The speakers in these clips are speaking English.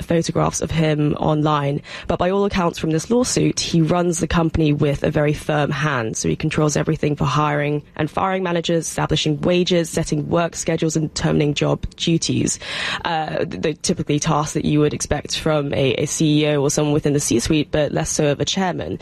photographs of him online. But by all accounts from this lawsuit, he runs the company with a very firm hand. So he controls everything for hiring and firing managers, establishing wages, setting work schedules, and determining job duties. The typically tasks that you would expect from a CEO or someone within the C-suite, but less so of a chairman.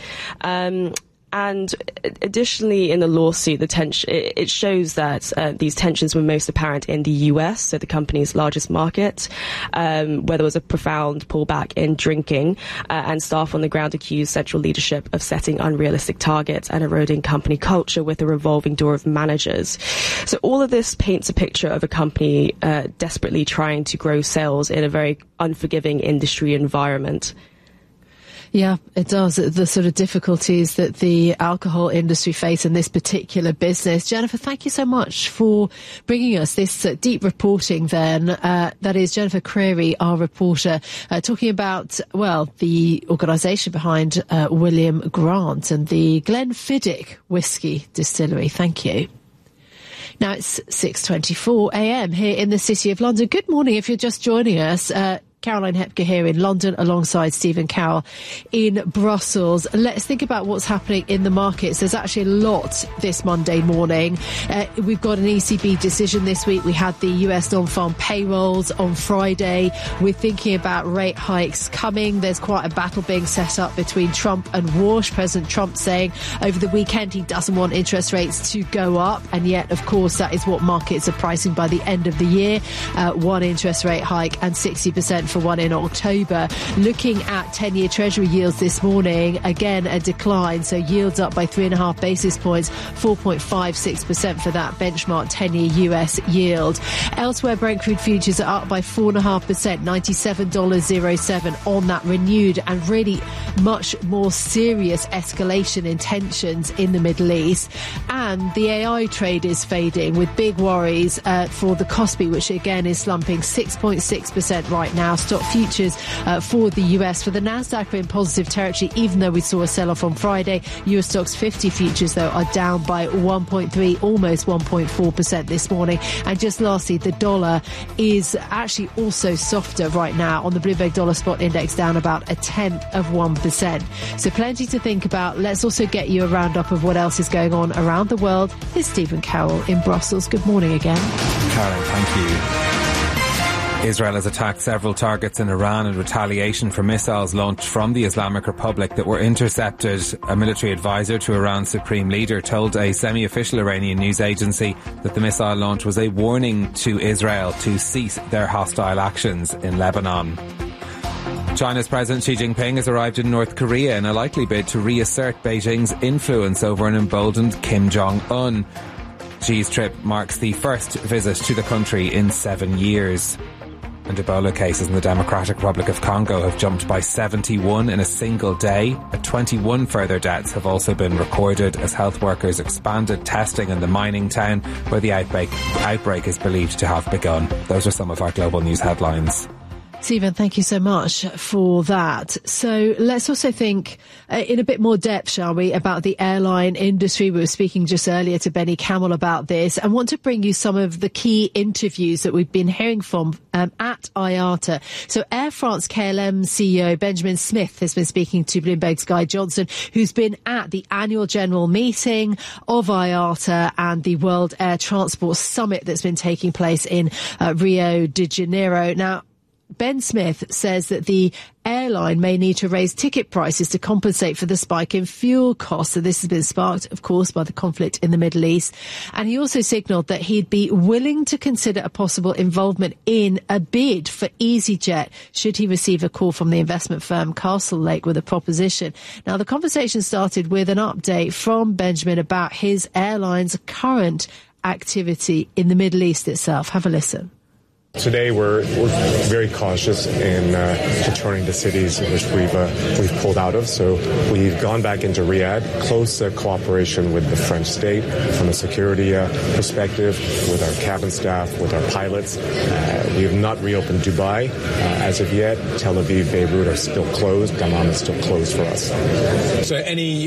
And additionally, in the lawsuit, it shows that these tensions were most apparent in the US, so the company's largest market, where there was a profound pullback in drinking, and staff on the ground accused central leadership of setting unrealistic targets and eroding company culture with a revolving door of managers. So all of this paints a picture of a company desperately trying to grow sales in a very unforgiving industry environment. Yeah, it does. The sort of difficulties that the alcohol industry face in this particular business. Jennifer, thank you so much for bringing us this deep reporting then. That is Jennifer Creary, our reporter, talking about, well, the organisation behind William Grant and the Glenfiddich Whisky Distillery. Thank you. Now it's 6:24 a.m. here in the City of London. Good morning if you're just joining us. Caroline Hepker here in London alongside Stephen Cowell in Brussels. Let's think about what's happening in the markets. There's actually a lot this Monday morning. We've got an ECB decision this week. We had the US non-farm payrolls on Friday. We're thinking about rate hikes coming. There's quite a battle being set up between Trump and Walsh. President Trump saying over the weekend he doesn't want interest rates to go up. And yet, of course, that is what markets are pricing by the end of the year. One interest rate hike and 60% for one in October. Looking at 10-year Treasury yields this morning, again a decline, so yields up by 3.5 basis points, 4.56% for that benchmark 10-year US yield. Elsewhere, Brent crude futures are up by 4.5%, $97.07 on that renewed and really much more serious escalation in tensions in the Middle East. And the AI trade is fading with big worries for the Kospi, which again is slumping 6.6% right now. Stock futures for the US. For the Nasdaq, we're in positive territory, even though we saw a sell-off on Friday. US stocks 50 futures, though, are down by 1.3, almost 1.4% this morning. And just lastly, the dollar is actually also softer right now on the Bloomberg Dollar Spot Index, down about 0.1%. So plenty to think about. Let's also get you a roundup of what else is going on around the world. Here's Stephen Cowell in Brussels. Good morning again. Caroline, thank you. Israel has attacked several targets in Iran in retaliation for missiles launched from the Islamic Republic that were intercepted. A military advisor to Iran's supreme leader told a semi-official Iranian news agency that the missile launch was a warning to Israel to cease their hostile actions in Lebanon. China's President Xi Jinping has arrived in North Korea in a likely bid to reassert Beijing's influence over an emboldened Kim Jong-un. Xi's trip marks the first visit to the country in 7 years. And Ebola cases in the Democratic Republic of Congo have jumped by 71 in a single day. 21 further deaths have also been recorded as health workers expanded testing in the mining town where the outbreak is believed to have begun. Those are some of our global news headlines. Stephen, thank you so much for that. So let's also think in a bit more depth, shall we, about the airline industry. We were speaking just earlier to Benny Camel about this and want to bring you some of the key interviews that we've been hearing from at IATA. So Air France KLM CEO Benjamin Smith has been speaking to Bloomberg's Guy Johnson, who's been at the annual general meeting of IATA and the World Air Transport Summit that's been taking place in Rio de Janeiro. Now, Ben Smith says that the airline may need to raise ticket prices to compensate for the spike in fuel costs. So this has been sparked, of course, by the conflict in the Middle East. And he also signalled that he'd be willing to consider a possible involvement in a bid for EasyJet should he receive a call from the investment firm Castlelake with a proposition. Now, the conversation started with an update from Benjamin about his airline's current activity in the Middle East itself. Have a listen. Today we're very cautious in returning to cities in which we've pulled out of. So we've gone back into Riyadh, close cooperation with the French state from a security perspective, with our cabin staff, with our pilots. We have not reopened Dubai as of yet. Tel Aviv, Beirut are still closed. Dammam is still closed for us. So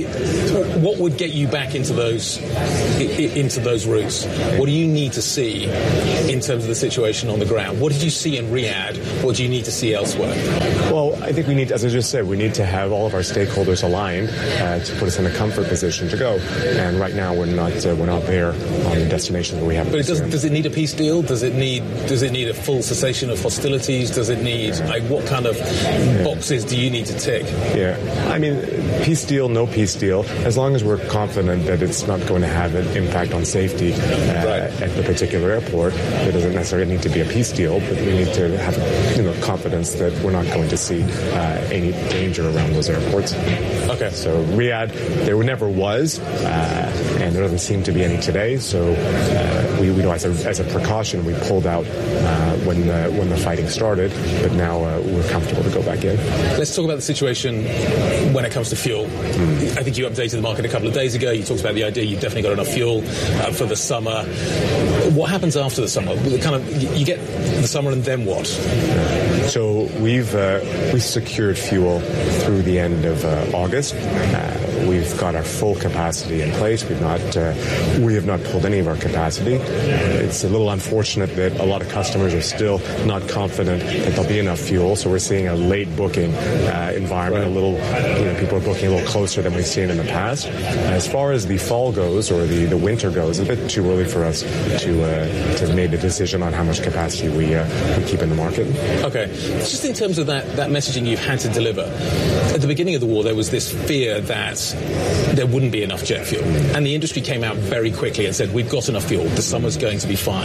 what would get you back into those routes? What do you need to see in terms of the situation on the ground? ground? What did you see in Riyadh? What do you need to see elsewhere? Well, I think we need, as I just said, we need to have all of our stakeholders aligned to put us in a comfort position to go. And right now, we're not there on the destinations that we have. But does it need a peace deal? Does it need a full cessation of hostilities? Does it need what kind of boxes do you need to tick? Yeah, I mean, peace deal, no peace deal. As long as we're confident that it's not going to have an impact on safety at the particular airport, there doesn't necessarily need to be a peace deal. But we need to have confidence that we're not going to see any danger around those airports. Okay. So Riyadh, there never was, and there doesn't seem to be any today. So we as a precaution, we pulled out when the fighting started. But now we're comfortable to go back in. Let's talk about the situation when it comes to fuel. I think you updated the market a couple of days ago. You talked about the idea you've definitely got enough fuel for the summer. What happens after the summer? You get the summer, and then what? So we've secured fuel through the end of August. We've got our full capacity in place. We have not pulled any of our capacity. It's a little unfortunate that a lot of customers are still not confident that there'll be enough fuel. So we're seeing a late booking environment. A little, people are booking a little closer than we've seen in the past. As far as the fall goes or the winter goes, it's a bit too early for us to make a decision on how much capacity we keep in the market. Okay, just in terms of that messaging you've had to deliver. At the beginning of the war, there was this fear that there wouldn't be enough jet fuel, and the industry came out very quickly and said, we've got enough fuel, the summer's going to be fine.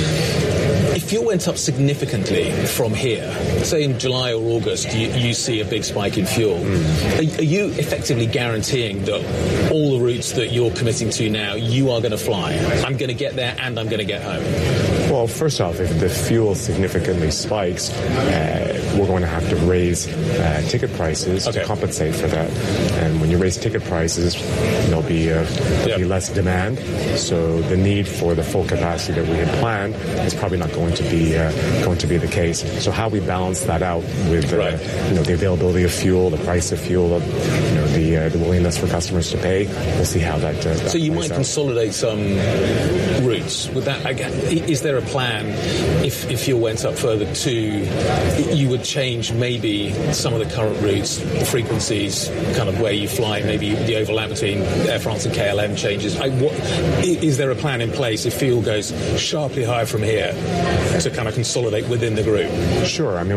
If fuel went up significantly from here, say in July or August, you see a big spike in fuel, are you effectively guaranteeing that all the routes that you're committing to now, you are going to fly? I'm going to get there and I'm going to get home. Well, first off, if the fuel significantly spikes, we're going to have to raise ticket prices to compensate for that. And when you raise ticket prices, there'll be less demand. So the need for the full capacity that we had planned is probably not going to be the case. So how we balance that out with the availability of fuel, the price of fuel, the willingness for customers to pay, we'll see how that. So you might consolidate some routes. With that, is there a plan if fuel went up further you would change maybe some of the current routes, the frequencies, kind of where you fly, maybe the overlap between Air France and KLM changes? Is there a plan in place if fuel goes sharply higher from here to kind of consolidate within the group? Sure. I mean,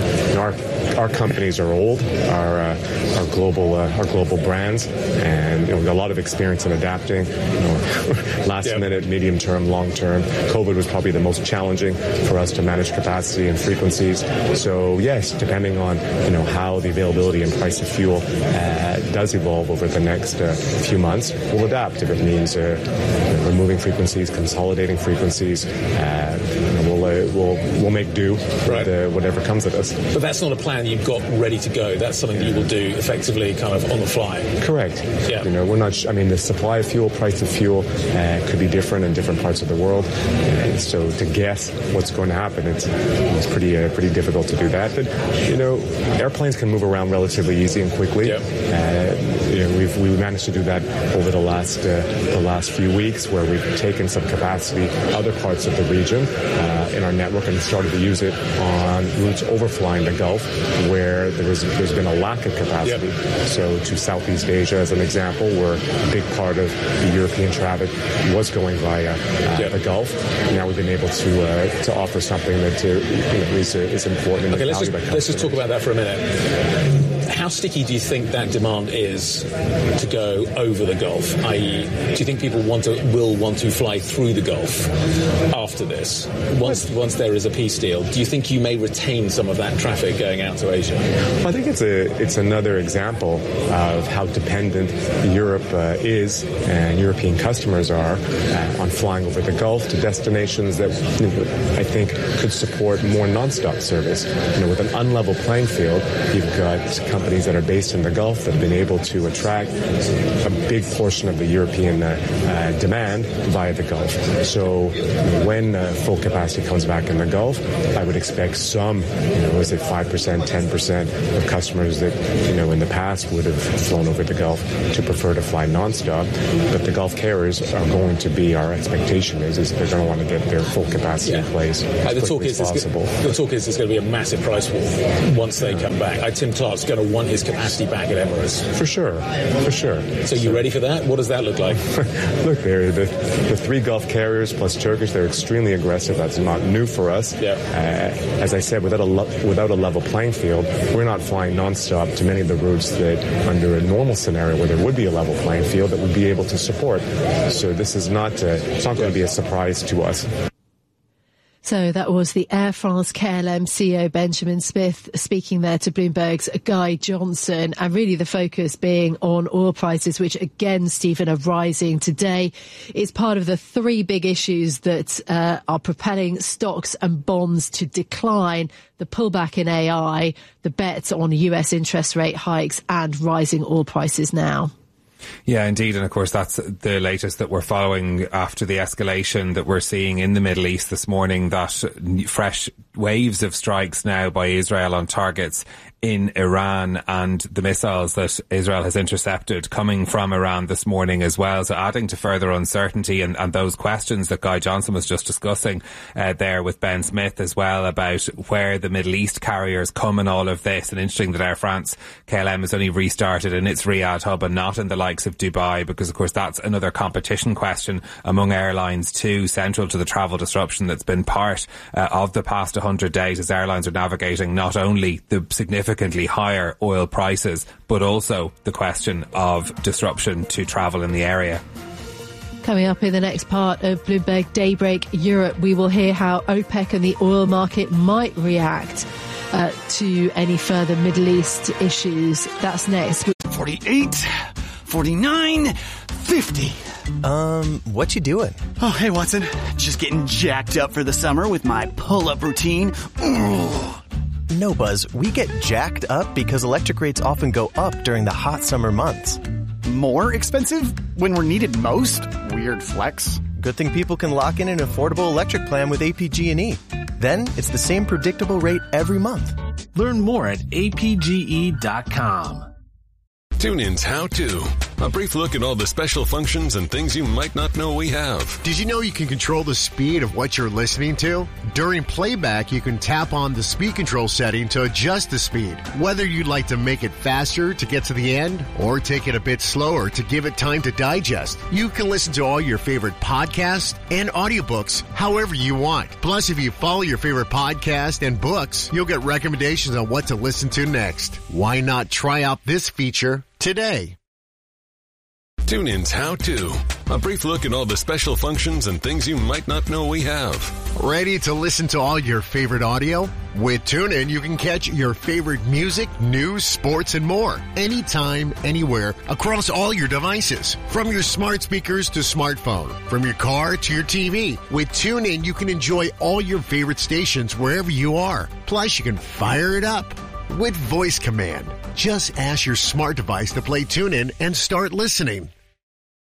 our companies are old, our global brands, and we've got a lot of experience in adapting. Last minute, medium term, long term. COVID was probably the most challenging for us to manage capacity and frequencies. So yes, depending on how the availability and price of fuel does evolve over the next few months, we'll adapt. If it means removing frequencies, consolidating frequencies, we'll make do with whatever comes at us. But that's not a plan you've got ready to go. That's something that you will do effectively, kind of on the fly. Correct. Yeah. We're not. I mean, the supply of fuel, price of fuel could be different in different parts of the world. So to guess what's going to happen, it's pretty difficult to do that. But airplanes can move around relatively easy and quickly. Yep. We've managed to do that over the last few weeks, where we've taken some capacity other parts of the region in our network and started to use it on routes overflying the Gulf, where there's been a lack of capacity. Yep. So to Southeast Asia, as an example, where a big part of the European traffic was going via the Gulf. Now we've been able to offer something that is important. Okay, let's just talk about that for a minute. How sticky do you think that demand is to go over the Gulf? I.e., do you think people will want to fly through the Gulf after this? Once there is a peace deal, do you think you may retain some of that traffic going out to Asia? I think it's another example of how dependent Europe is and European customers are on flying over the Gulf to destinations that I think could support more nonstop service. With an unlevel playing field, you've got companies that are based in the Gulf that have been able to attract a big portion of the European demand via the Gulf. So when when full capacity comes back in the Gulf, I would expect some, is it 5%, 10% of customers that, in the past would have flown over the Gulf to prefer to fly nonstop. But the Gulf carriers are going to be, our expectation is they're going to want to get their full capacity in place as quickly as possible. The talk is there's going to be a massive price war once they come back. Tim Clark's going to want his capacity back at Emirates. For sure. So you ready for that? What does that look like? Look, the 3 Gulf carriers plus Turkish, they're extremely aggressive. That's not new for us. Yeah. As I said, without a level playing field, we're not flying nonstop to many of the routes that under a normal scenario where there would be a level playing field that would be able to support. So this is it's not going to be a surprise to us. So that was the Air France KLM CEO Benjamin Smith speaking there to Bloomberg's Guy Johnson, and really the focus being on oil prices, which again, Stephen, are rising today. It's part of the 3 big issues that are propelling stocks and bonds to decline: the pullback in AI, the bet on US interest rate hikes, and rising oil prices now. Yeah, indeed. And of course, that's the latest that we're following after the escalation that we're seeing in the Middle East this morning, that fresh waves of strikes now by Israel on targets in Iran, and the missiles that Israel has intercepted coming from Iran this morning as well. So adding to further uncertainty and those questions that Guy Johnson was just discussing there with Ben Smith as well, about where the Middle East carriers come in all of this. And interesting that Air France KLM has only restarted in its Riyadh hub and not in the likes of Dubai, because of course that's another competition question among airlines too, central to the travel disruption that's been part of the past 100 days as airlines are navigating not only the significantly higher oil prices, but also the question of disruption to travel in the area. Coming up in the next part of Bloomberg Daybreak Europe, we will hear how OPEC and the oil market might react to any further Middle East issues. That's next. 48, 49, 50. What you doing? Oh, hey, Watson. Just getting jacked up for the summer with my pull-up routine. No, Buzz, we get jacked up because electric rates often go up during the hot summer months. More expensive when we're needed most? Weird flex. Good thing people can lock in an affordable electric plan with APG&E. Then it's the same predictable rate every month. Learn more at apge.com. TuneIn's How To. A brief look at all the special functions and things you might not know we have. Did you know you can control the speed of what you're listening to? During playback, you can tap on the speed control setting to adjust the speed. Whether you'd like to make it faster to get to the end or take it a bit slower to give it time to digest, you can listen to all your favorite podcasts and audiobooks however you want. Plus, if you follow your favorite podcast and books, you'll get recommendations on what to listen to next. Why not try out this feature today? TuneIn's How To. A brief look at all the special functions and things you might not know we have. Ready to listen to all your favorite audio? With TuneIn, you can catch your favorite music, news, sports, and more. Anytime, anywhere, across all your devices. From your smart speakers to smartphone. From your car to your TV. With TuneIn, you can enjoy all your favorite stations wherever you are. Plus, you can fire it up with voice command. Just ask your smart device to play TuneIn and start listening.